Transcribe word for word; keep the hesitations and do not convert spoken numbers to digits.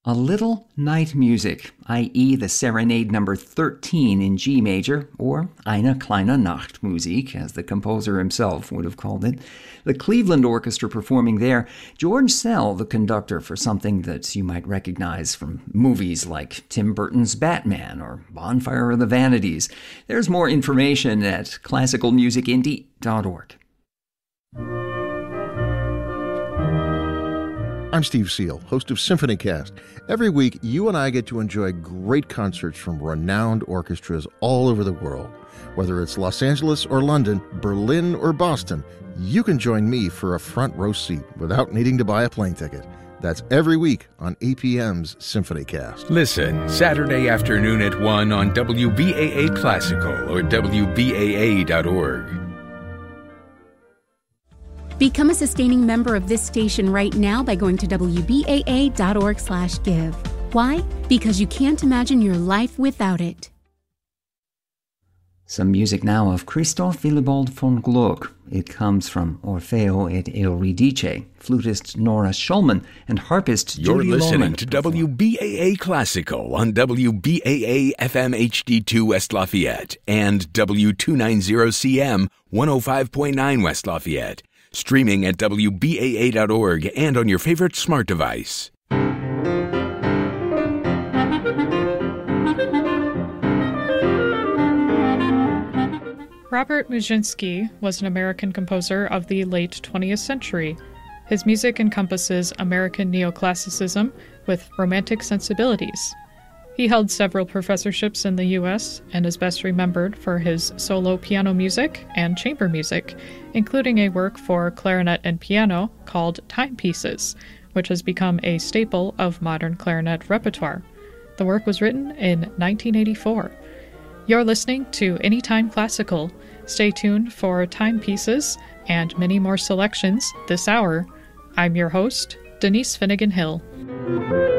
A Little Night Music, that is the Serenade number thirteen in G major, or Eine kleine Nachtmusik, as the composer himself would have called it. The Cleveland Orchestra performing there, George Szell, the conductor, for something that you might recognize from movies like Tim Burton's Batman or Bonfire of the Vanities. There's more information at classical music indie dot org. I'm Steve Seal, host of SymphonyCast. Every week, you and I get to enjoy great concerts from renowned orchestras all over the world. Whether it's Los Angeles or London, Berlin or Boston, you can join me for a front row seat without needing to buy a plane ticket. That's every week on A P M's SymphonyCast. Listen Saturday afternoon at one on W B A A Classical or W B A A dot org. Become a sustaining member of this station right now by going to W B A A dot org slash give. Why? Because you can't imagine your life without it. Some music now of Christoph Willibald von Gluck. It comes from Orfeo et Euridice, flutist Nora Schulman, and harpist You're Judy listening Lohman to perform. W B A A Classical on W B A A F M H D two West Lafayette and W two ninety C M one oh five point nine West Lafayette. Streaming at W B A A dot org and on your favorite smart device. Robert Muszynski was an American composer of the late twentieth century. His music encompasses American neoclassicism with romantic sensibilities. He held several professorships in the U S and is best remembered for his solo piano music and chamber music, including a work for clarinet and piano called Timepieces, which has become a staple of modern clarinet repertoire. The work was written in nineteen eighty-four. You're listening to Anytime Classical. Stay tuned for Timepieces and many more selections this hour. I'm your host, Denise Finnegan Hill.